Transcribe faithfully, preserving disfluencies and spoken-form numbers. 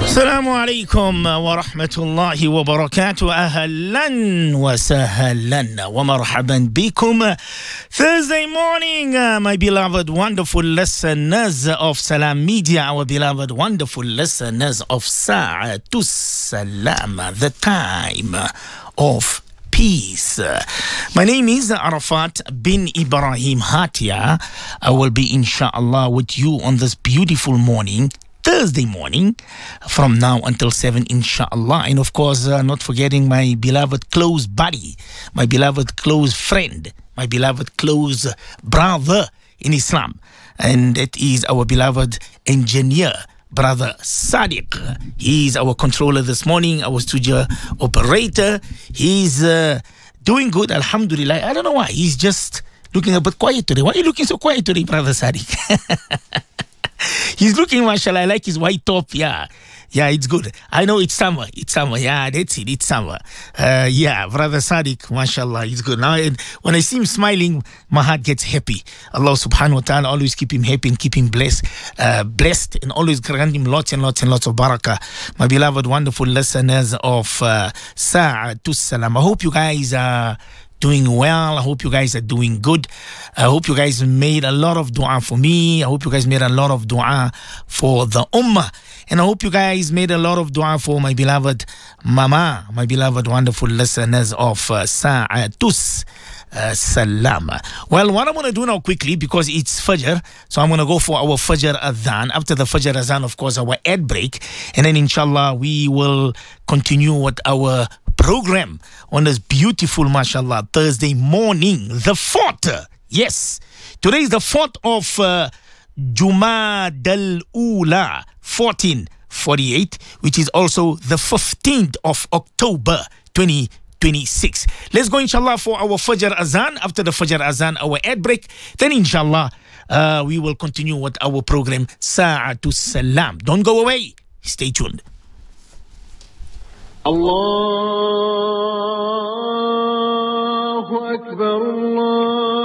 السلام عليكم ورحمة الله وبركاته. أهلا وسهلا ومرحبا بكم. Thursday morning, uh, my beloved wonderful listeners of Salam Media, our beloved wonderful listeners of Sa'atus Salam, the time of peace. My name is Arafat bin Ibrahim Hatia. I will be inshallah with you on this beautiful morning, Thursday morning, from now until seven, inshallah. And of course, uh, not forgetting my beloved close buddy, my beloved close friend, my beloved close brother in Islam. And that is our beloved engineer, Brother Sadiq. He's our controller this morning, our studio operator. He's uh, doing good, alhamdulillah. I don't know why. He's just looking a bit quiet today. Why are you looking so quiet today, Brother Sadiq? He's looking, mashallah, I like his white top. Yeah, yeah, it's good. I know it's summer. It's summer. Yeah, that's it. It's summer. Uh, yeah, Brother Sadiq, mashallah, it's good. Now, when I see him smiling, my heart gets happy. Allah subhanahu wa ta'ala always keep him happy and keep him blessed, uh, blessed and always grant him lots and lots and lots of barakah. My beloved, wonderful listeners of uh, Sa'atus Salam. I hope you guys are doing well. I hope you guys are doing good. I hope you guys made a lot of dua for me. I hope you guys made a lot of dua for the ummah. And I hope you guys made a lot of dua for my beloved mama, my beloved wonderful listeners of uh, Sa'atus uh, Salam. Well, what I'm going to do now quickly, because it's Fajr, so I'm going to go for our Fajr Adhan. After the Fajr Adhan, of course, our ad break. And then inshallah, we will continue with our program on this beautiful, mashallah, Thursday morning, the fourth. Yes, today is the fourth of uh, Jumad al-Ula, fourteen forty-eight, which is also the fifteenth of October, twenty twenty-six. Let's go, inshallah, for our Fajr Azan. After the Fajr Azan, our ad break. Then, inshallah, uh, we will continue with our program, Sa'atus Salam. Don't go away. Stay tuned. الله أكبر الله